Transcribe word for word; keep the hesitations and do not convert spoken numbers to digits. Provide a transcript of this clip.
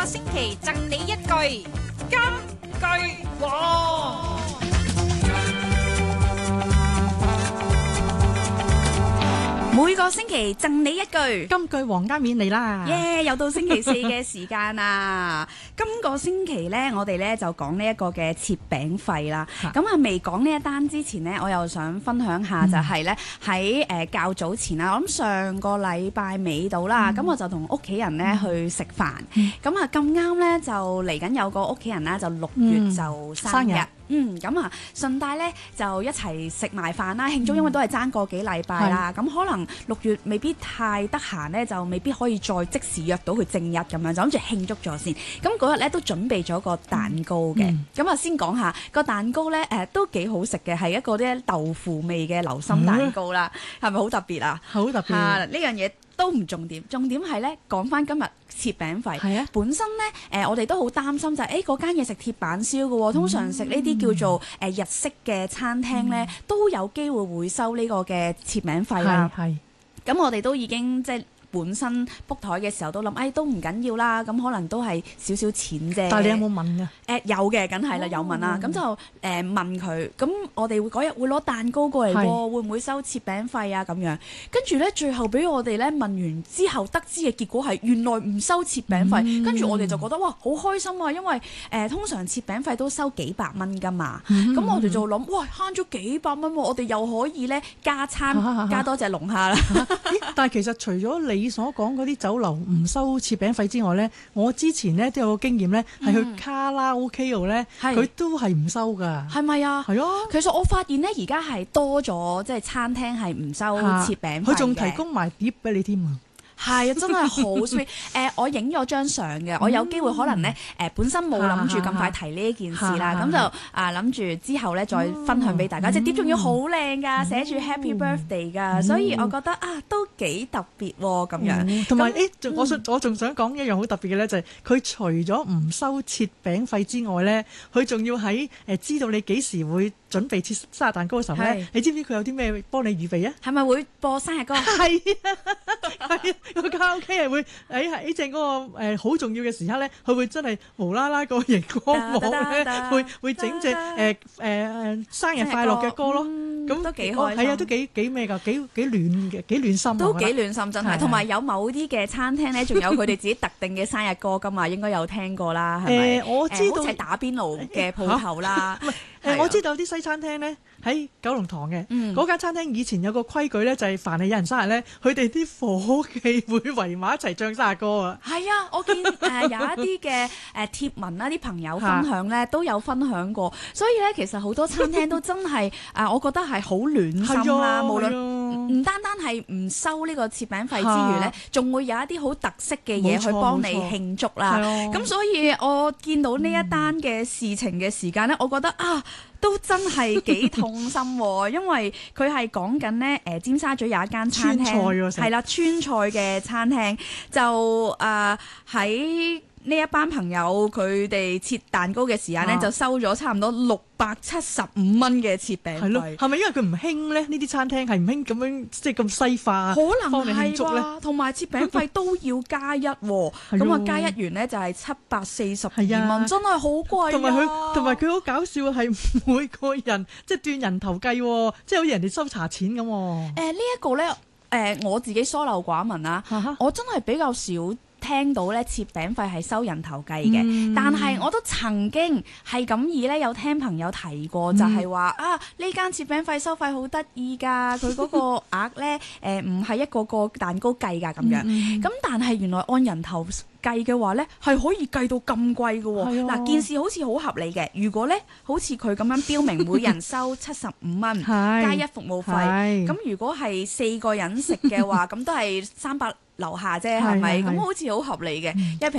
星期贈你一句金句王。每個星期贈你一句金句王加冕嚟啦！ 耶！Yeah, 又到星期四嘅時間啦。今個星期呢，我哋呢就講呢一個嘅切餅費啦。咁啊，未講呢一單之前呢，我又想分享下就係呢喺誒較早前啦，我諗上個禮拜尾到啦，咁、嗯、我就同屋企人呢去食飯。咁啊咁啱呢，就嚟緊有個屋企人啦，就六月就生日。嗯嗯，咁啊，順帶咧就一齊食埋飯啦，慶祝，因為都係爭個幾禮拜啦。咁、嗯、可能六月未必太得閒咧，就未必可以再即時約到佢正日咁樣，就諗住慶祝咗先。咁嗰日咧都準備咗個蛋糕嘅。咁啊、嗯，先講下個蛋糕咧，誒、呃、都幾好食嘅，係一個啲豆腐味嘅流心蛋糕啦，係咪好特別啊？好特別啊！呢樣嘢都唔重點，重點係咧講翻今日切餅費。係啊，本身咧誒、呃、我哋都好擔心就係誒嗰間嘢食鐵板燒嘅喎，通常食呢啲叫做誒、呃、日式嘅餐廳咧，嗯、都有機會會收呢個嘅切餅費啦。係，咁我哋都已經即係本身 book 台嘅時候都諗，誒都唔緊要啦，咁可能都係少少錢啫。但係你有冇問㗎？誒有嘅，梗係啦，有問啦。咁就誒問佢，咁我哋會嗰日會攞蛋糕過嚟喎，會唔會收切餅費啊？咁樣跟住咧，最後俾我哋咧問完之後，得知嘅結果係原來唔收切餅費。跟住我哋就覺得哇，好開心啊！因為誒通常切餅費都收幾百蚊㗎嘛，咁我哋就諗，哇慳咗幾百蚊喎，我哋又可以咧加餐加多隻龍蝦啦。 但係其實除咗你你所講嗰啲酒樓唔收切餅費之外呢，我之前呢都有個經驗呢，係去卡拉 OK 度呢，佢都係唔收㗎。係咪啊？係啊。其實我發現呢，而家係多咗，即係餐廳係唔收切餅費嘅。佢仲提供埋碟俾你添啊！係啊，真係好 sweet。誒，我影咗張相嘅，我有機會可能咧誒，本身冇諗住咁快提呢一件事啦，咁就啊諗住之後咧再分享俾大家。隻碟仲要好靚㗎，寫住 Happy Birthday 㗎，所以我覺得啊都幾特別喎咁樣。同埋誒，我想我仲想講一樣好特別嘅咧，就係佢除咗唔收切餅費之外咧，佢仲要喺誒知道你幾時會準備切生日蛋糕嘅時候咧，你知唔知佢有啲咩幫你預備啊？係咪會播生日歌？係啊，係啊。個卡拉 OK 係會喺喺正嗰個誒好重要嘅時刻咧，佢會真係無啦啦個熒光幕咧，會會整隻誒誒誒生日快樂嘅歌咯。咁都幾開心，係啊，都幾幾咩㗎，幾幾暖嘅，幾暖心。都幾暖心真係，同埋有某啲嘅餐廳咧，仲有佢哋自己特定嘅生日歌㗎嘛，應該有聽過啦，係咪？誒，我知道好似係打邊爐嘅鋪頭啦。誒，我知道啲西餐廳咧喺九龍塘嘅嗰間餐廳，以前有個規矩咧，就係凡係有人生日咧，佢哋啲夥計會圍埋一齊唱生日歌啊！係啊，我見誒有一啲嘅誒貼文啦，啲朋友分享咧都有分享過，所以咧其實好多餐廳都真係誒，我覺得係好暖心啦。無論唔單單係唔收呢個切餅費之餘咧，仲會有一啲好特色嘅嘢去幫你慶祝啦。咁所以我見到呢一單嘅事情嘅時間咧，我覺得啊〜都真係幾痛心喎，因為佢係講緊呢，誒尖沙咀有一間餐廳，係啦，川菜嘅餐廳就誒喺呢一班朋友佢哋切蛋糕嘅時間呢，啊、就收咗差唔多六百七十五蚊嘅切餅費。係咯，係咪因為佢唔興咧？呢啲餐廳係唔興咁樣即係咁西化，可能係啩？同埋切餅費都要加一喎，咁啊加一元呢，就係七百四十二蚊，真係好貴。同埋佢同埋佢好搞笑係每個人即係斷人頭計，即係好似人哋收茶錢咁。誒、呃、呢一個咧誒、呃、我自己疏漏寡聞啦，啊、我真係比較少聽到咧切餅費係收人頭計嘅，嗯、但係我都曾經係咁意咧有聽朋友提過，嗯、就係話啊呢間切餅費收費好得意㗎，佢嗰個額咧誒唔係一個個蛋糕計㗎咁樣，咁、嗯、但係原來按人頭計嘅話咧係可以計到咁貴㗎喎。嗱、啊、件事好似好合理嘅，如果咧好似佢咁樣標明每人收七十五蚊加一服務費，咁如果係四個人食嘅話，咁都係三百樓下啫，係咪？咁好似好合理嘅，因為